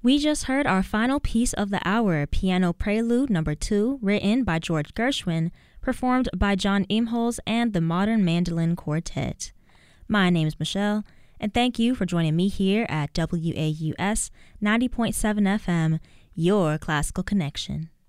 We just heard our final piece of the hour, Piano Prelude No. 2, written by George Gershwin, performed by John Imholz and the Modern Mandolin Quartet. My name is Michelle, and thank you for joining me here at WAUS 90.7 FM, your classical connection.